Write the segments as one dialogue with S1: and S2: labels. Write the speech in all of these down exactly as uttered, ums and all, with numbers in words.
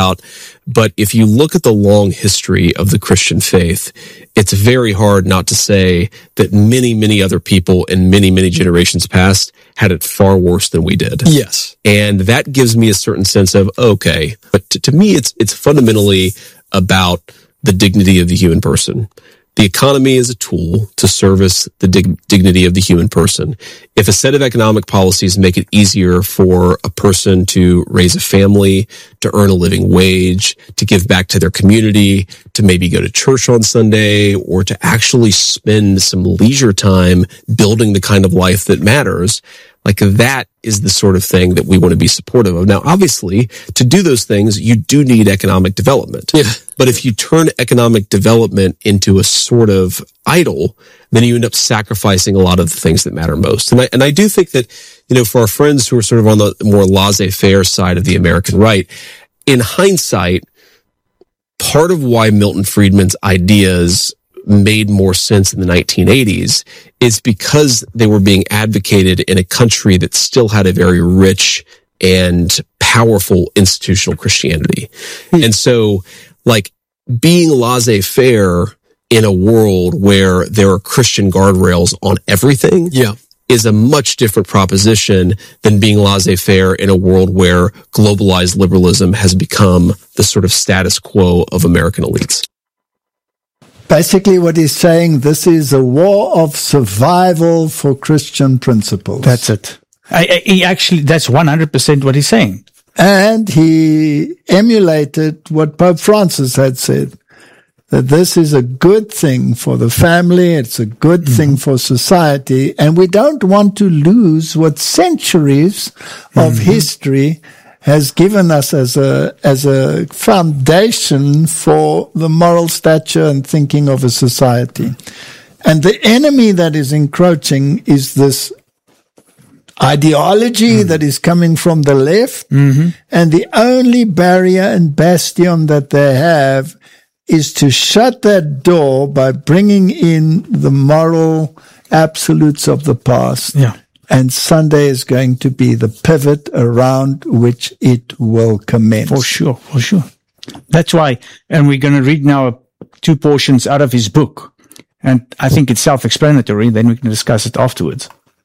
S1: about. But if you look at the long history of the Christian faith, it's very hard not to say that many, many other people in many, many generations past had it far worse than we did.
S2: Yes.
S1: And that gives me a certain sense of, okay, but to, to me, it's, it's fundamentally about the dignity of the human person. The economy is a tool to service the dig- dignity of the human person. If a set of economic policies make it easier for a person to raise a family, to earn a living wage, to give back to their community, to maybe go to church on Sunday, or to actually spend some leisure time building the kind of life that matters, like that is the sort of thing that we want to be supportive of. Now, obviously, to do those things, you do need economic development.
S2: Yeah.
S1: But if you turn economic development into a sort of idol, then you end up sacrificing a lot of the things that matter most. And I, and I do think that, you know, for our friends who are sort of on the more laissez-faire side of the American right, in hindsight, part of why Milton Friedman's ideas made more sense in the nineteen eighties is because they were being advocated in a country that still had a very rich and powerful institutional Christianity. Hmm. And so, like, being laissez-faire in a world where there are Christian guardrails on everything
S2: yeah.
S1: is a much different proposition than being laissez-faire in a world where globalized liberalism has become the sort of status quo of American elites.
S3: Basically, what he's saying, this is a war of survival for Christian principles.
S4: That's it. I, I, he actually, that's one hundred percent what he's saying.
S3: And he emulated what Pope Francis had said, that this is a good thing for the family, it's a good mm-hmm. thing for society, and we don't want to lose what centuries of mm-hmm. history has given us as a as a foundation for the moral stature and thinking of a society. And the enemy that is encroaching is this ideology mm-hmm. that is coming from the left, mm-hmm. and the only barrier and bastion that they have is to shut that door by bringing in the moral absolutes of the past.
S4: Yeah.
S3: And Sunday is going to be the pivot around which it will commence.
S4: For sure, for sure. That's why, and we're going to read now two portions out of his book. And I think it's self-explanatory, then we can discuss it afterwards.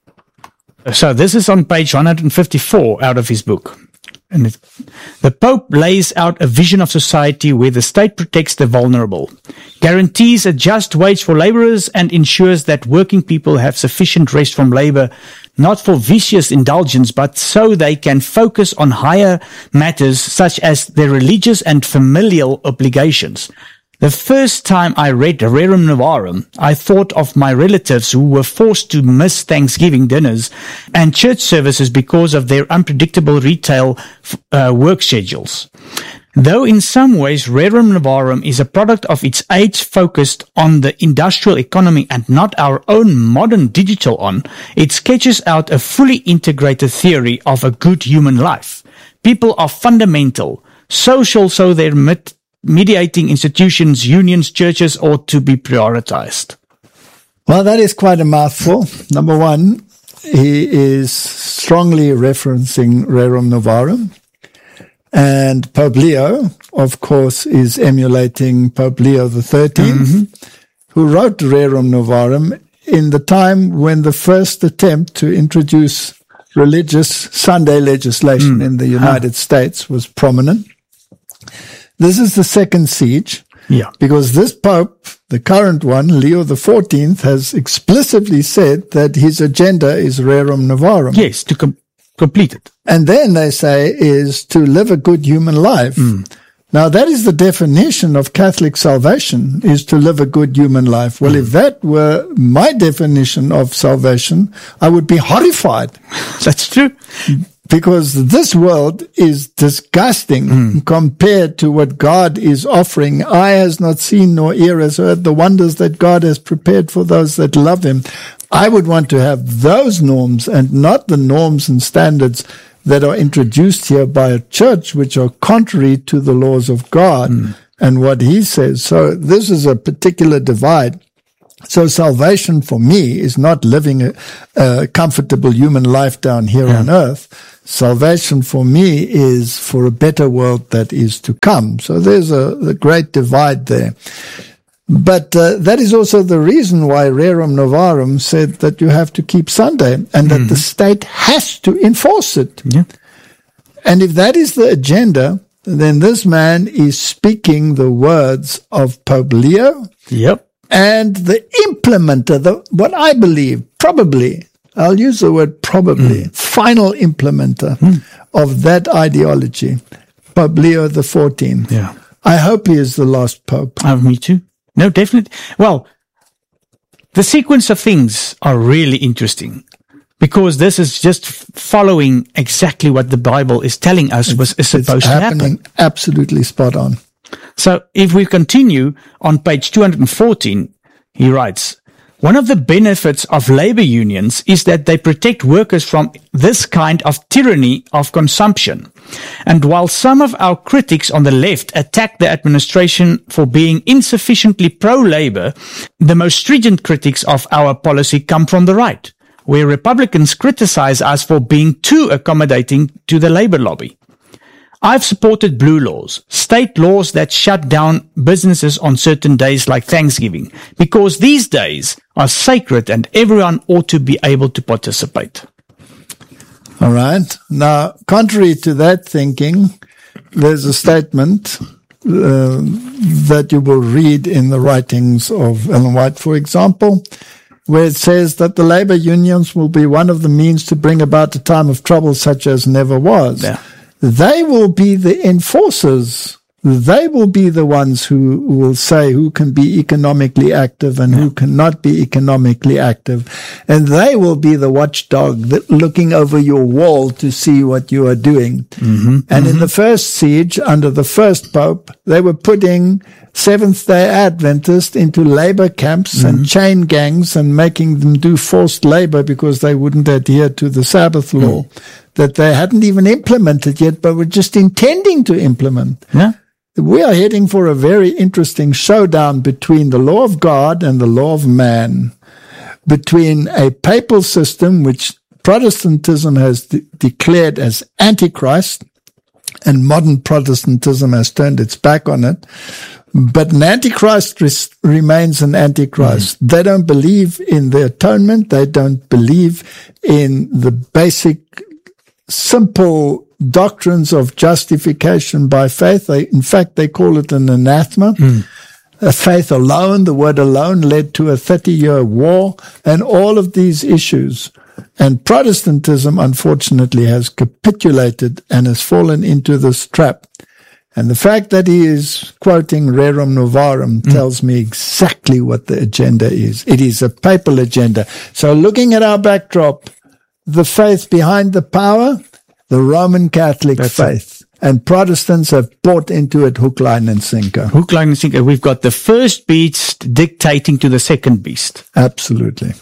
S4: So this is on page one hundred fifty-four out of his book. And it, the Pope lays out a vision of society where the state protects the vulnerable, guarantees a just wage for laborers, and ensures that working people have sufficient rest from labor, not for vicious indulgence, but so they can focus on higher matters such as their religious and familial obligations. The first time I read Rerum Novarum, I thought of my relatives who were forced to miss Thanksgiving dinners and church services because of their unpredictable retail uh, work schedules. Though in some ways Rerum Novarum is a product of its age focused on the industrial economy and not our own modern digital one, it sketches out a fully integrated theory of a good human life. People are fundamental, social, so they're mit- mediating institutions, unions, churches ought to be prioritized.
S3: Well, that is quite a mouthful. Number one, he is strongly referencing Rerum Novarum. And Pope Leo, of course, is emulating Pope Leo the thirteenth, mm-hmm. who wrote Rerum Novarum in the time when the first attempt to introduce religious Sunday legislation mm. in the United ah. States was prominent. This is the second siege,
S4: yeah.
S3: because this Pope, the current one, Leo the fourteenth, has explicitly said that his agenda is Rerum Novarum.
S4: Yes, to com- complete it.
S3: And then they say is to live a good human life. Mm. Now that is the definition of Catholic salvation, is to live a good human life. Well, mm. if that were my definition of salvation, I would be horrified.
S4: That's true.
S3: Because this world is disgusting mm. compared to what God is offering. Eye has not seen nor ear has heard the wonders that God has prepared for those that love him. I would want to have those norms and not the norms and standards that are introduced here by a church, which are contrary to the laws of God mm. and what he says. So this is a particular divide. So salvation for me is not living a, a comfortable human life down here yeah. on earth. Salvation for me is for a better world that is to come. So there's a, a great divide there. But uh, that is also the reason why Rerum Novarum said that you have to keep Sunday and mm-hmm. that the state has to enforce it.
S4: Yeah.
S3: And if that is the agenda, then this man is speaking the words of Pope Leo.
S4: Yep.
S3: And the implementer, the, what I believe, probably, I'll use the word probably, mm. final implementer mm. of that ideology, Pope Leo the fourteenth.
S4: Yeah.
S3: I hope he is the last pope.
S4: Oh, me too. No, definitely. Well, the sequence of things are really interesting because this is just following exactly what the Bible is telling us was is supposed
S3: it's
S4: to
S3: happening
S4: happen.
S3: Absolutely spot on.
S4: So if we continue on page two hundred fourteen, he writes, one of the benefits of labor unions is that they protect workers from this kind of tyranny of consumption. And while some of our critics on the left attack the administration for being insufficiently pro-labor, the most stringent critics of our policy come from the right, where Republicans criticize us for being too accommodating to the labor lobby. I've supported blue laws, state laws that shut down businesses on certain days like Thanksgiving, because these days are sacred and everyone ought to be able to participate.
S3: All right. Now, contrary to that thinking, there's a statement uh, that you will read in the writings of Ellen White, for example, where it says that the labor unions will be one of the means to bring about a time of trouble such as never was.
S4: Yeah.
S3: They will be the enforcers. They will be the ones who will say who can be economically active and yeah. who cannot be economically active. And they will be the watchdog that looking over your wall to see what you are doing.
S4: Mm-hmm.
S3: And
S4: mm-hmm.
S3: in the first siege, under the first pope, they were putting Seventh-day Adventists into labor camps mm-hmm. and chain gangs and making them do forced labor because they wouldn't adhere to the Sabbath law mm. that they hadn't even implemented yet, but were just intending to implement.
S4: Yeah.
S3: We are heading for a very interesting showdown between the law of God and the law of man, between a papal system which Protestantism has de- declared as Antichrist, and modern Protestantism has turned its back on it. But an Antichrist res- remains an Antichrist. Mm-hmm. They don't believe in the atonement. They don't believe in the basic, simple doctrines of justification by faith. They, in fact, they call it an anathema. Mm. A faith alone, the word alone, led to a thirty-year war and all of these issues. And Protestantism, unfortunately, has capitulated and has fallen into this trap. And the fact that he is quoting Rerum Novarum mm. tells me exactly what the agenda is. It is a papal agenda. So looking at our backdrop, the faith behind the power, the Roman Catholic That's faith. It. And Protestants have bought into it hook, line, and sinker.
S4: Hook, line, and sinker. We've got the first beast dictating to the second beast.
S3: Absolutely.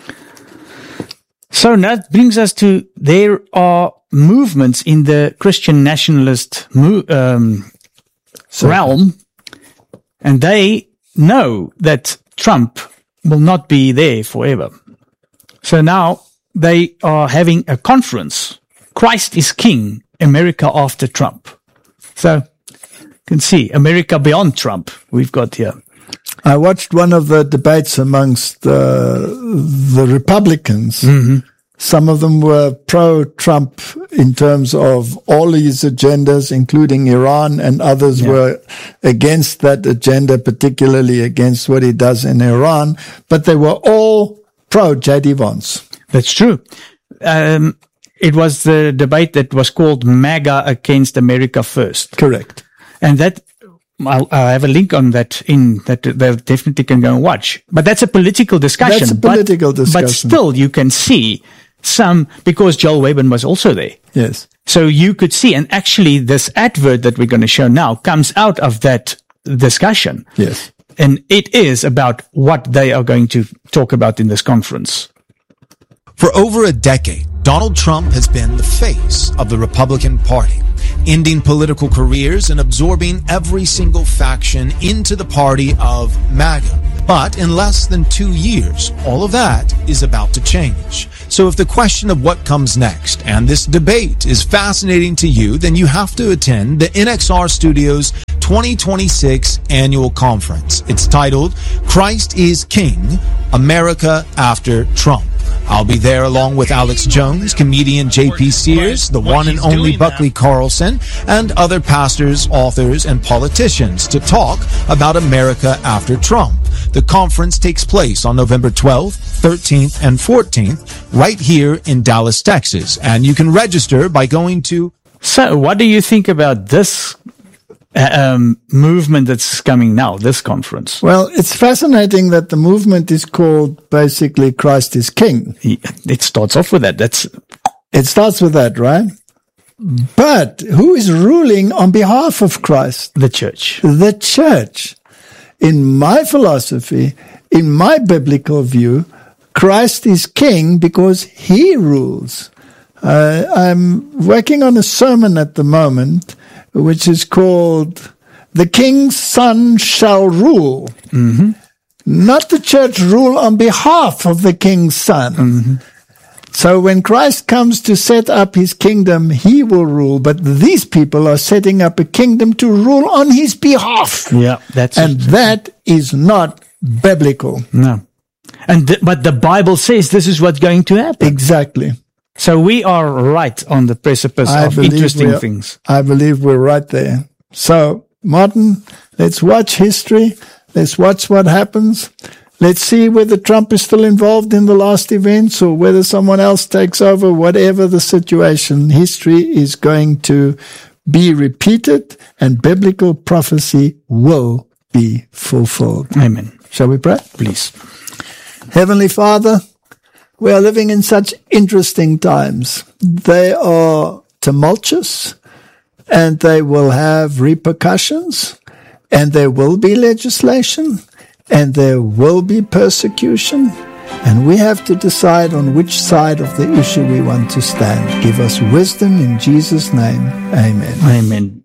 S4: So that brings us to, there are movements in the Christian nationalist mo- um, realm, and they know that Trump will not be there forever. So now they are having a conference. Christ is King, America after Trump. So you can see America beyond Trump we've got here.
S3: I watched one of the debates amongst uh, the Republicans.
S4: Mm-hmm.
S3: Some of them were pro-Trump in terms of all his agendas, including Iran, and others yeah. were against that agenda, particularly against what he does in Iran. But they were all pro-J D Vance.
S4: That's true. Um, it was the debate that was called MAGA against America First.
S3: Correct.
S4: And that, I'll, I'll have a link on that in that they definitely can go and watch. But that's a political discussion.
S3: That's a political
S4: but,
S3: discussion.
S4: But still, you can see some, because Joel Webben was also there.
S3: Yes.
S4: So you could see, and actually this advert that we're going to show now comes out of that discussion.
S3: Yes.
S4: And it is about what they are going to talk about in this conference.
S2: For over a decade, Donald Trump has been the face of the Republican Party, ending political careers and absorbing every single faction into the party of MAGA. But in less than two years, all of that is about to change. So if the question of what comes next and this debate is fascinating to you, then you have to attend the N X R Studios twenty twenty-six annual conference. It's titled Christ is King, America After Trump. I'll be there along with Alex Jones, comedian J P Sears, the one and only Buckley Carlson, and other pastors, authors, and politicians to talk about America after Trump. The conference takes place on November twelfth, thirteenth, and fourteenth right here in Dallas, Texas. And you can register by going to...
S4: So what do you think about this um, movement that's coming now, this conference?
S3: Well, it's fascinating that the movement is called basically Christ is King.
S4: It starts off with that. That's
S3: It starts with that, right? But who is ruling on behalf of Christ?
S4: the church.
S3: The church. In my philosophy, in my biblical view, Christ is King because he rules. Uh, I'm working on a sermon at the moment, which is called The King's Son Shall Rule.
S4: Mm-hmm.
S3: Not the church rule on behalf of the King's Son.
S4: Mm-hmm.
S3: So when Christ comes to set up his kingdom, he will rule. But these people are setting up a kingdom to rule on his behalf.
S4: Yeah, that's
S3: And that is not biblical.
S4: no. And th- but the Bible says this is what's going to happen.
S3: Exactly.
S4: So we are right on the precipice
S3: I
S4: of
S3: believe
S4: interesting
S3: we are-
S4: things.
S3: I believe we're right there. So, Martin, let's watch history. Let's watch what happens. Let's see whether Trump is still involved in the last events or whether someone else takes over. Whatever the situation, history is going to be repeated and biblical prophecy will be fulfilled.
S4: Amen.
S3: Shall we pray?
S4: Please.
S3: Heavenly Father, we are living in such interesting times. They are tumultuous and they will have repercussions and there will be legislation and there will be persecution. And we have to decide on which side of the issue we want to stand. Give us wisdom in Jesus' name. Amen.
S4: Amen.